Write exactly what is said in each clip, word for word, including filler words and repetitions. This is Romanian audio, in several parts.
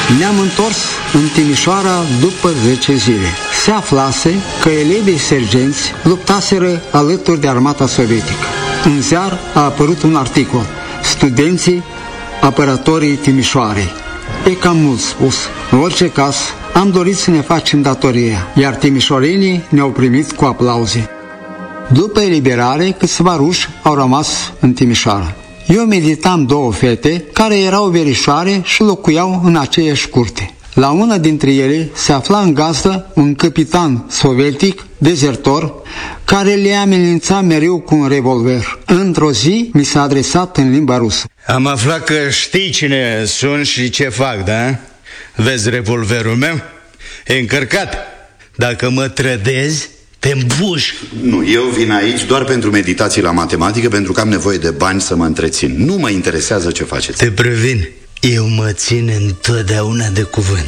Ne-am întors în Timișoara după zece zile. Se aflase că elevii sergenți luptaseră alături de armata sovietică. În ziar a apărut un articol: studenții apărătorii Timișoarei. E cam mult spus. În orice caz, am dorit să ne facem datoria, iar timișorenii ne-au primit cu aplauze. După eliberare, câțiva ruși au rămas în Timișoara. Eu meditam două fete care erau verișoare și locuiau în aceeași curte. La una dintre ele se afla în gazdă un capitan sovietic, dezertor, care le amenința mereu cu un revolver. Într-o zi mi s-a adresat în limba rusă. Am aflat că știi cine sunt și ce fac, da? Vezi revolverul meu? E încărcat. Dacă mă trădezi, te împuși. Nu, eu vin aici doar pentru meditații la matematică, pentru că am nevoie de bani să mă întrețin. Nu mă interesează ce faceți. Te previn, eu mă țin întotdeauna de cuvânt.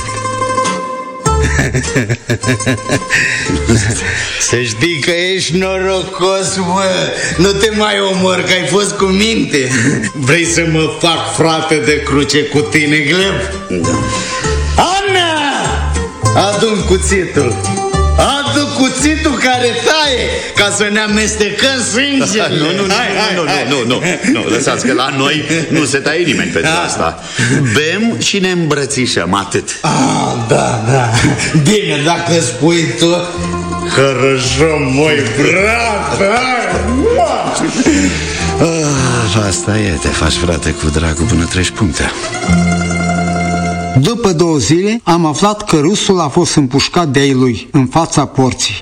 Să știi că ești norocos, mă. Nu te mai omor, că ai fost cu minte. Vrei să mă fac frate de cruce cu tine, Gleb? Da. Ana! Adu-mi cuțitul. Adu cuțitul care taie, ca să ne amestecăm sângele. Nu, nu, nu, hai, nu, hai, nu, nu, nu, nu, lăsați că la noi nu se taie nimeni pentru da. asta. Bem și ne îmbrățișăm, atât. Ah, da, da. Bine, dacă spui tu. Хорошо, măi, brate. Ah, asta e, te faci frate cu dragul până treci puncte. După două zile am aflat că rusul a fost împușcat de-ai lui în fața porții.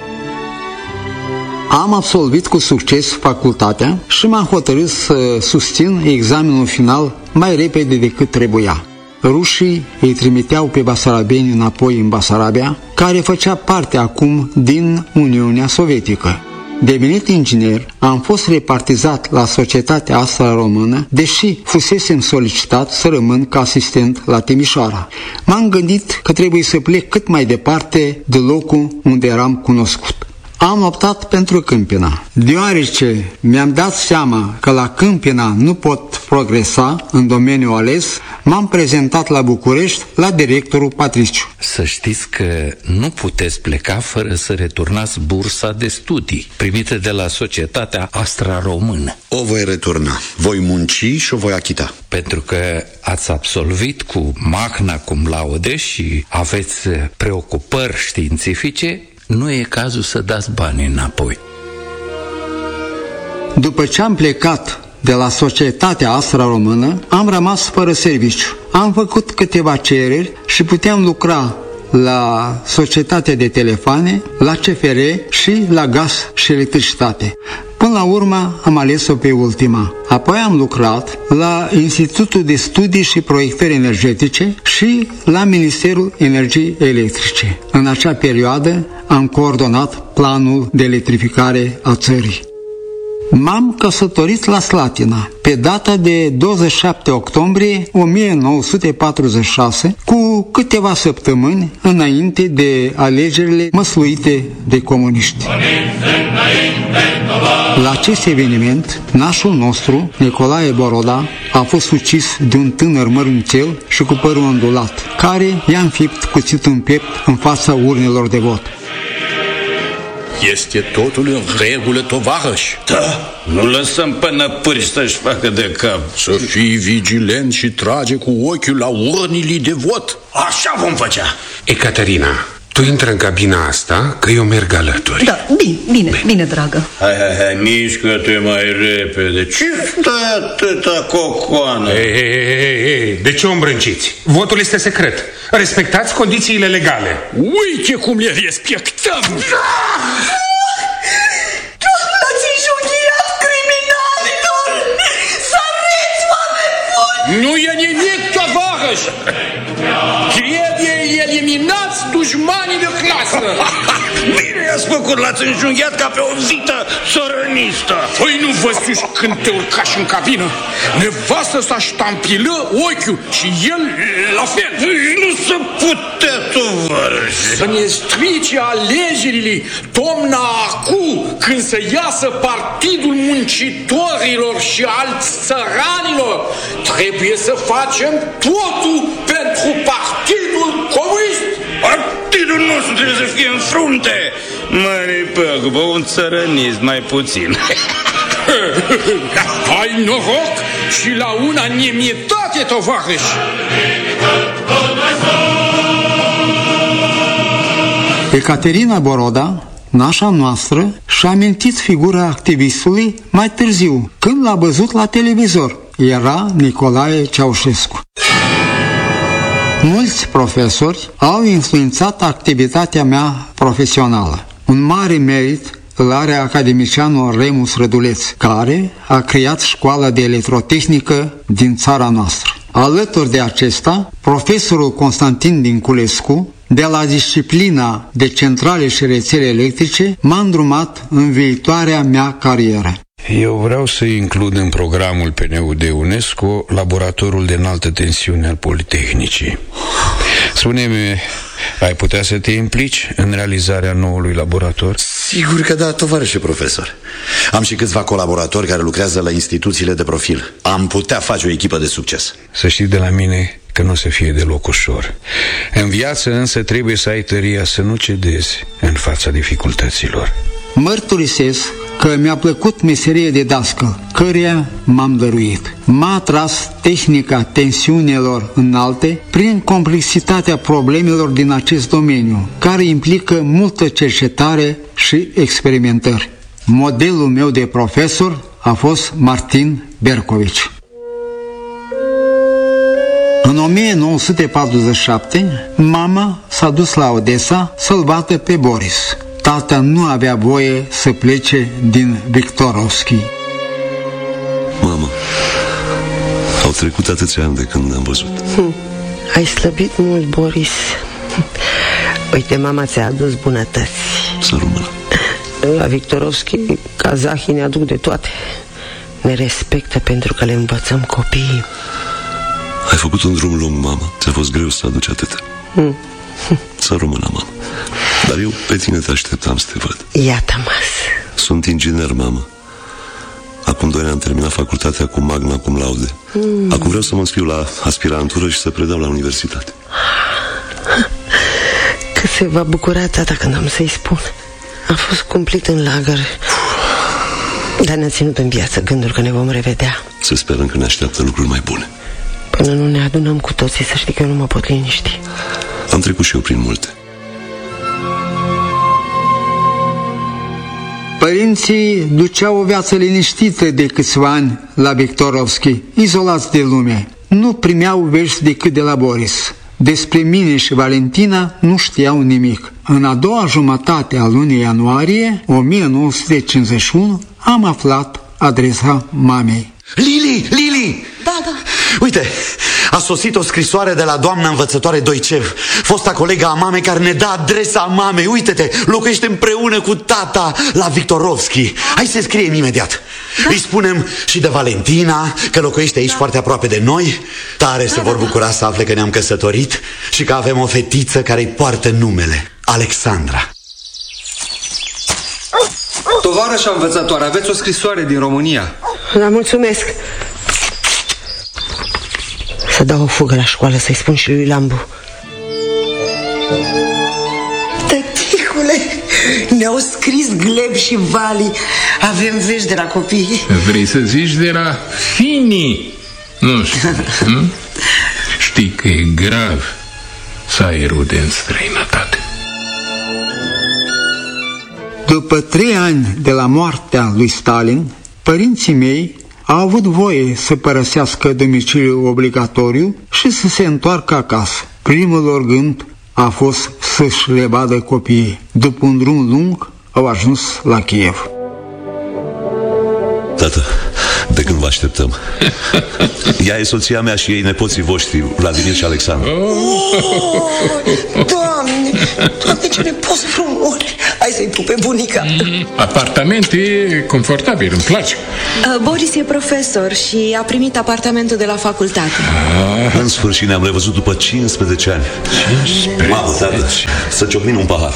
Am absolvit cu succes facultatea și m-am hotărât să susțin examenul final mai repede decât trebuia. Rușii îi trimiteau pe basarabeni înapoi în Basarabia, care făcea parte acum din Uniunea Sovietică. Devenit inginer, am fost repartizat la Societatea Astra Română, deși fusesem solicitat să rămân ca asistent la Timișoara. M-am gândit că trebuie să plec cât mai departe de locul unde eram cunoscut. Am optat pentru Câmpina, deoarece mi-am dat seama că la Câmpina nu pot progresa în domeniul ales, m-am prezentat la București la directorul Patriciu. Să știți că nu puteți pleca fără să returnați bursa de studii primită de la Societatea Astra Română. O voi returna, voi munci și o voi achita. Pentru că ați absolvit cu magna cum laude și aveți preocupări științifice, nu e cazul să dați bani înapoi. După ce am plecat de la Societatea Astra Română, am rămas fără serviciu. Am făcut câteva cereri și puteam lucra la Societatea de Telefoane, la C F R și la Gaz și Electricitate. Până la urmă am ales-o pe ultima. Apoi am lucrat la Institutul de Studii și Proiectări Energetice și la Ministerul Energiei Electrice. În acea perioadă am coordonat planul de electrificare a țării. M-am căsătorit la Slatina pe data de douăzeci și șapte octombrie o mie nouă sute patruzeci și șase, cu câteva săptămâni înainte de alegerile măsluite de comuniști. La acest eveniment, nașul nostru, Nicolae Boroda, a fost ucis de un tânăr mărunțel și cu părul ondulat, care i-a înfipt cuțitul în piept în fața urnelor de vot. Este totul în regulă, tovarăș? Da, nu lăsăm pe năpâri să-și facă de cap. Să fii vigilent și trage cu ochiul la urnile de vot. Așa vom face. Ecaterina, tu intră în cabina asta, că eu merg alături. Da, bine, bine, bine, bine dragă. Hai, hai, hai, mișcă-te mai repede. Ce stai atâta cocoană? Ei, ei, ei, ei, de ce o îmbrânciți? Votul este secret. Respectați condițiile legale. Uite cum le respectăm! L-ați înjunghiat criminalilor! Săriți, oameni buni! Nu e nimic, tovarăș! Trebuie eliminați dușmanii de clasă! Bine i-ați făcut, l-ați înjunghiat ca pe o vită sărănistă! Păi nu văzuși când te urcași în cabină? Nevastă s-a ștampilă ochiul și el la fel! Nu se putea, tovarăș! Să ne strice alegerile toamna acu, când să iasă Partidul Muncitorilor și al Țăranilor. Trebuie să facem totul pentru pentru Partidul Comunist. Partidul nostru trebuie să fie în frunte. Mări păgubă, un țărănist mai puțin. Ai noroc și la unanimitate, tovarăși. Ecaterina Boroda, nașa noastră, și-a amintit figura activistului mai târziu, când l-a văzut la televizor. Era Nicolae Ceaușescu. Mulți profesori au influențat activitatea mea profesională. Un mare merit îl are academicianul Remus Răduleț, care a creat școala de electrotehnică din țara noastră. Alături de acesta, profesorul Constantin Dinculescu, de la disciplina de centrale și rețele electrice, m-a îndrumat în viitoarea mea carieră. Eu vreau să includ în programul P N U de UNESCO laboratorul de înaltă tensiune al Politehnicii. Spune-mi, ai putea să te implici în realizarea noului laborator? Sigur că da, tovarășe profesor. Am și câțiva colaboratori care lucrează la instituțiile de profil. Am putea face o echipă de succes. Să știi de la mine că nu o să fie deloc ușor. În viață însă trebuie să ai tăria să nu cedezi în fața dificultăților. Mărturisesc că mi-a plăcut meseria de dascăl, căreia m-am dăruit. M-a atras tehnica tensiunilor înalte prin complexitatea problemelor din acest domeniu, care implică multă cercetare și experimentări. Modelul meu de profesor a fost Martin Bercovici. În o mie nouă sute patruzeci și șapte, mama s-a dus la Odessa să-l bată pe Boris. Tata nu avea voie să plece din Victorovski. Mama, au trecut atâția ani de când ne-am văzut. Hm, ai slăbit mult, Boris. Uite, mama ți-a adus bunătăți. Să rămână. La Victorovski, kazahii ne aduc de toate. Ne respectă pentru că le învățăm copiii. Ai făcut un drum lung, mama. Ți-a fost greu să aduci atâta. Hm. Să rămână, mama. Dar eu pe tine te așteptam să te văd. Iată-mă. Sunt inginer, mamă. Acum doi ani am terminat facultatea cu magna cum laude. mm. Acum vreau să mă înscriu la aspirantură și să predau la universitate. Cât se va bucura tata când am să-i spun. Am fost cumplit în lagăr, dar ne-a ținut în viață gânduri că ne vom revedea. Să sperăm că ne așteaptă lucruri mai bune. Până nu ne adunăm cu toții, să știi că eu nu mă pot liniști. Am trecut și eu prin multe. Părinții duceau o viață liniștită de câțiva ani la Victorovski, izolați de lume. Nu primeau vești decât de la Boris. Despre mine și Valentina nu știau nimic. În a doua jumătate a lunii ianuarie o mie nouă sute cincizeci și unu am aflat adresa mamei. Lili, Lili! Da, da. Uite, a sosit o scrisoare de la doamna învățătoare Doicev, fosta colega a mamei, care ne dă adresa mamei. Uite-te, locuiește împreună cu tata la Victorovski. Hai să scriem imediat. Da. Îi spunem și de Valentina că locuiește aici, da, foarte aproape de noi. Tare da, se vor bucura să afle că ne-am căsătorit și că avem o fetiță care îi poartă numele Alexandra. Tovarășa învățătoare, aveți o scrisoare din România. La mulțumesc. Să dau o fugă la școală, să-i spun și lui Lambu. Tăticule, ne-au scris Gleb și Vali. Avem vești de la copii. Vrei să zici de la Fini? Nu știu. Nu? Știi că e grav să ai rude în străinătate. După trei ani de la moartea lui Stalin, părinții mei au avut voie să părăsească domiciliul obligatoriu și să se întoarcă acasă. Primul lor gând a fost să-și revadă copiii. După un drum lung, au ajuns la Kiev. Tată, de când vă așteptăm? Ea e soția mea și ei nepoții voștri, Vladimir și Alexandru. Oh, Doamne, Doamne, ce nepoți frumoși! Hai să-i pupe bunica. Apartament e confortabil, îmi place. Boris e profesor și a primit apartamentul de la facultate. Ah. În sfârșit ne-am revăzut după cincisprezece ani. cincisprezece Mamă, tată, să ciocnim un pahar.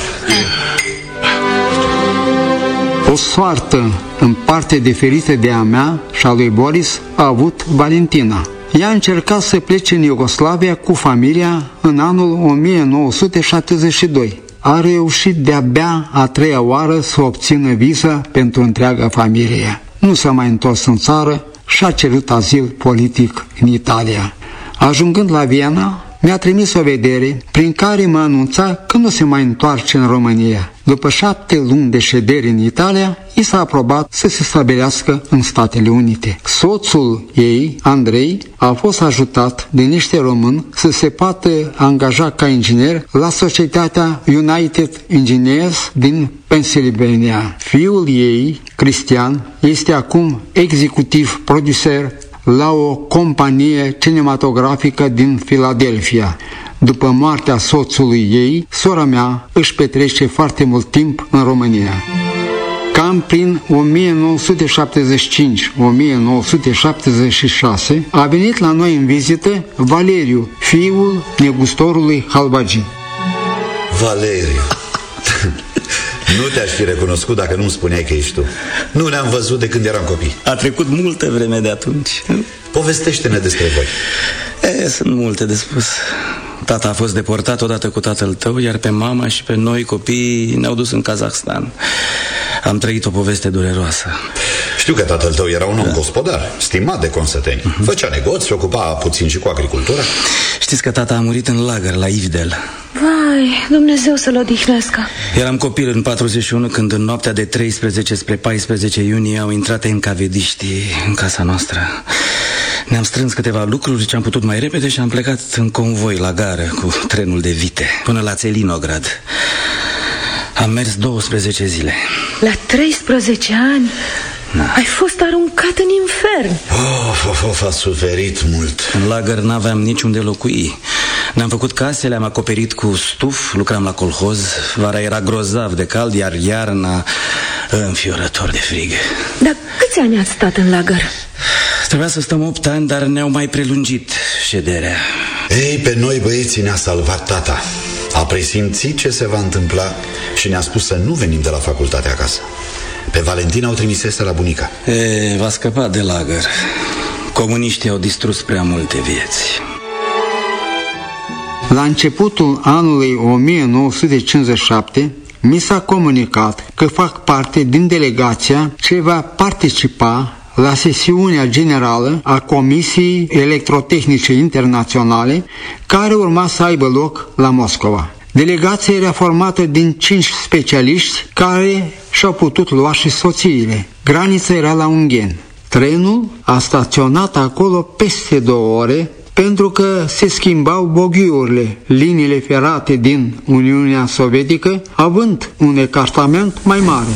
O soartă în parte diferită de a mea și a lui Boris a avut Valentina. Ea a încercat să plece în Iugoslavia cu familia în anul o mie nouă sute șaptezeci și doi. A reușit de-abia a treia oară să obțină viză pentru întreaga familie. Nu s-a mai întors în țară și a cerut azil politic în Italia. Ajungând la Viena, mi-a trimis o vedere prin care mă anunța că nu se mai întoarce în România. După șapte luni de ședere în Italia, i s-a aprobat să se stabilească în Statele Unite. Soțul ei, Andrei, a fost ajutat de niște români să se poată angaja ca inginer la societatea United Engineers din Pennsylvania. Fiul ei, Cristian, este acum executiv producer la o companie cinematografică din Philadelphia. După moartea soțului ei, sora mea își petrece foarte mult timp în România. Cam prin o mie nouă sute șaptezeci și cinci - o mie nouă sute șaptezeci și șase a venit la noi în vizită Valeriu, fiul negustorului Halbagi. Valeriu, nu te-aș fi recunoscut dacă nu-mi spuneai că ești tu. Nu ne-am văzut de când eram copii. A trecut multă vreme de atunci. Povestește-ne despre voi. E, sunt multe de spus. Tata a fost deportat odată cu tatăl tău, iar pe mama și pe noi copii ne-au dus în Kazahstan. Am trăit o poveste dureroasă. Știu că tatăl tău era un om da. gospodar, stimat de consăteni. Uh-huh. Făcea negoți, se ocupa puțin și cu agricultura. Știți că tata a murit în lagăr la Ivdel. Vai, Dumnezeu să-l odihnească. Eram copil în patruzeci și unu când în noaptea de treisprezece spre paisprezece iunie au intrat encavediștii în casa noastră. Ne-am strâns câteva lucruri ce am putut mai repede și am plecat în convoi la gară cu trenul de vite până la Țelinograd. Am mers douăsprezece zile. La treisprezece ani? Da. Ai fost aruncat în infern. Of, of, of, a suferit mult. În lagăr n-aveam niciunde locui. Ne-am făcut case, le-am acoperit cu stuf, lucram la colhoz. Vara era grozav de cald, iar iarna înfiorător de frig. Dar câți ani ați stat în lagăr? Trebuia să stăm opt ani, dar ne-au mai prelungit șederea. Ei, pe noi băieții ne-a salvat tata. A presimțit ce se va întâmpla și ne-a spus să nu venim de la facultate acasă. Pe Valentina o trimisese la bunica. E, va scăpa de lagăr. Comuniștii au distrus prea multe vieți. La începutul anului o mie nouă sute cincizeci și șapte mi s-a comunicat că fac parte din delegația ce va participa la sesiunea generală a Comisiei Electrotehnice Internaționale, care urma să aibă loc la Moscova. Delegația era formată din cinci specialiști care și-au putut lua și soțiile. Granița era la Ungheni. Trenul a staționat acolo peste două ore pentru că se schimbau boghiurile, liniile ferate din Uniunea Sovietică, având un ecartament mai mare.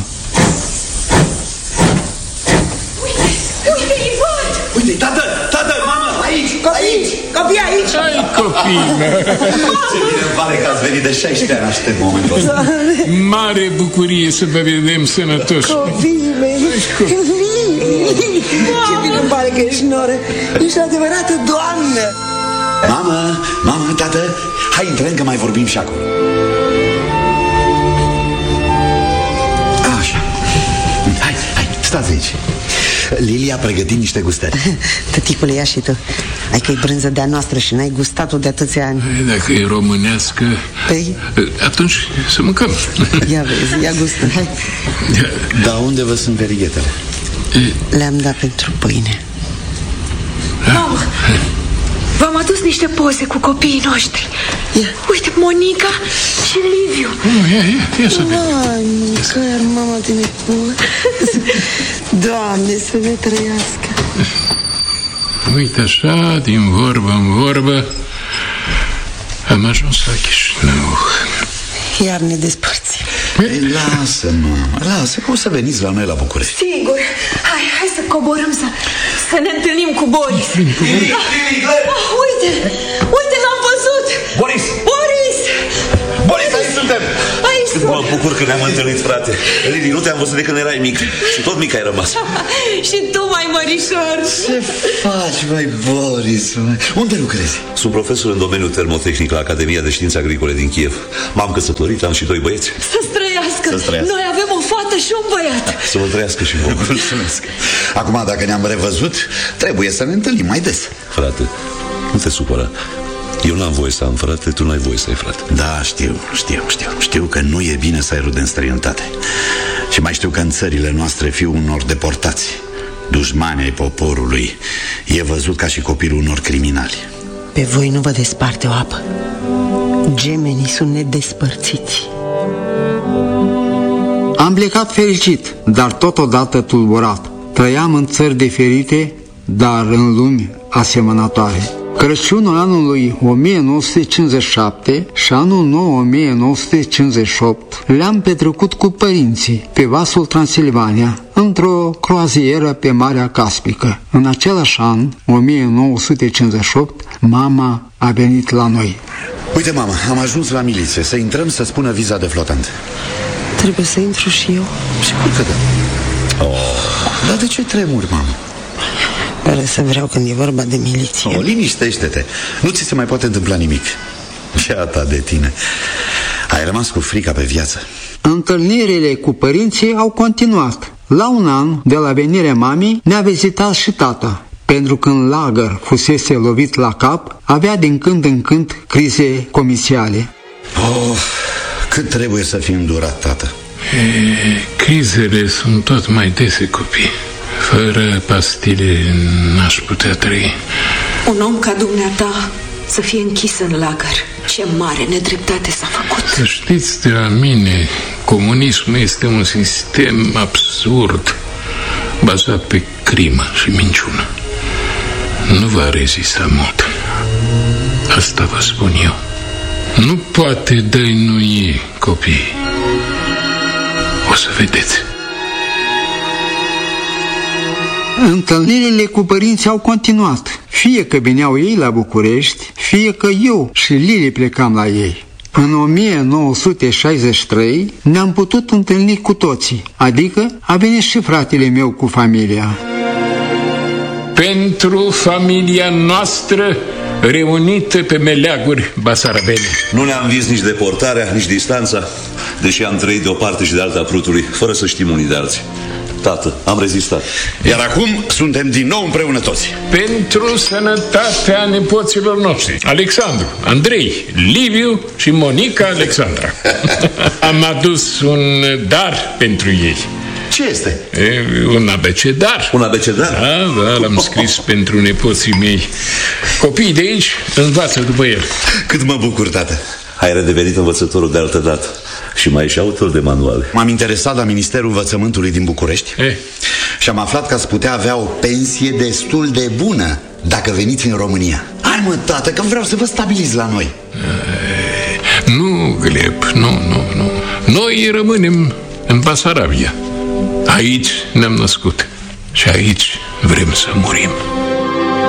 Uite, tată, tată, mamă, aici, aici, copii aici. Hai, copii, ce bine îmi pare că ați venit de șaisprezece ani, aștept momentul ăsta. Mare bucurie să vă vedem sănătoși. Copiii mei, ce bine îmi pare că ești noră. Ești o adevărată doamnă. Mamă, mamă, tată, hai intrăm că mai vorbim și acum. Așa, hai, hai, stați aici. Lilia a pregătit niște gustări. Tăticule, ia și tu. Ai că e brânză de-a noastră și n-ai gustat-o de atâția ani. Dacă e românească, păi? Atunci să mâncăm. Ia vezi, ia gustă, hai. Dar unde vă sunt verighetele? Le-am dat pentru pâine. Mamă, v-am adus niște poze cu copiii noștri. Ia. Uite, Monica și Liviu. Oh, ia, ia, ia să vedem. Ai, măcar mama de nebun. Doamne, să ne trăiască. Uite așa, din vorbă în vorbă, am ajuns la Chișinău. Iar ne despărțim. Lasă, mama, lasă, că o să veniți la noi la București. Sigur. Hai, hai să coborâm, să, să ne întâlnim cu Boris. Lili, Lili, oh, uite, uite, l-am văzut. Boris! Boris! Boris, aici suntem! Aici Mă bucur că ne-am întâlnit. întâlnit, frate. Lili, nu te-am văzut de când erai mic. Și tot mic ai rămas. Și tu, mai mărișor. Ce faci, mai Boris? Unde lucrezi? Sunt profesor în domeniul termotehnic la Academia de Științe Agricole din Kiev. M-am căsătorit, am și doi băieți. Să-ți trăiască. Să-ți trăiască. Noi avem o fată și un băiat. Să vă trăiască și vouă. Mulțumesc. Acum, dacă ne-am revăzut, trebuie să ne întâlnim mai des. Frate, nu te supăra. Eu n-am voie să am frate, tu n-ai voie să ai frate. Da, știu, știu, știu. Știu că nu e bine să ai rude în străinătate. Și mai știu că în țările noastre fiul unor deportați, dușmani ai poporului, e văzut ca și copilul unor criminali. Pe voi nu vă desparte o apă. Gemenii sunt nedespărțiți. Am plecat fericit, dar totodată tulburat. Trăiam în țări diferite, dar în lumi asemănătoare. Crăciunul anului o mie nouă sute cincizeci și șapte și anul nou o mie nouă sute cincizeci și opt le-am petrecut cu părinții pe vasul Transilvania, într-o croazieră pe Marea Caspică. În același an, o mie nouă sute cincizeci și opt, mama a venit la noi. Uite, mama, am ajuns la miliție. Să intrăm să spună viza de flotant. Trebuie să intru și eu? Sigur că da. Oh, dar de ce tremuri, mamă? Pare să vreau când e vorba de miliție. Oh, liniștește-te. Nu ți se mai poate întâmpla nimic. Iată de tine. Ai rămas cu frica pe viață. Întâlnirile cu părinții au continuat. La un an de la venirea mamei ne-a vizitat și tata, pentru că în lagăr fusese lovit la cap, avea din când în când crize comisiale. Oh, cât trebuie să fii îndurat, tată. E, crizele sunt tot mai dese, copii. Fără pastile n-aș putea trăi. Un om ca dumneata să fie închis în lagăr. Ce mare nedreptate s-a făcut. Să știți de la mine, comunismul este un sistem absurd, bazat pe crimă și minciună. Nu va rezista mult. Asta vă spun eu. Nu poate dăinui copiii. O să vedeți. Întâlnirile cu părinții au continuat, fie că veneau ei la București, fie că eu și Lili plecam la ei. În o mie nouă sute șaizeci și trei ne-am putut întâlni cu toții, adică a venit și fratele meu cu familia. Pentru familia noastră reunită pe meleaguri basarabene. Nu ne-am vis nici deportarea, nici distanța, deși am trăit de o parte și de alta a prutului, fără să știm unii de alții. Tată, am rezistat. Iar acum suntem din nou împreună toți. Pentru sănătatea nepoților noștri, Alexandru, Andrei, Liviu și Monica Alexandra. Am adus un dar pentru ei. Ce este? E, un abecedar. Un abecedar? Da, da, l-am scris pentru nepoții mei. Copiii de aici învață după el. Cât mă bucur, tată. Ai redevenit învățătorul de altă dată. Și mai ești autor de manuale. M-am interesat la Ministerul Învățământului din București e? Și am aflat că ați putea avea o pensie destul de bună dacă veniți în România. Hai mă, tată, că vreau să vă stabiliți la noi. E, nu, Gleb, nu, nu, nu. Noi rămânem în Basarabia. Aici ne-am născut și aici vrem să murim.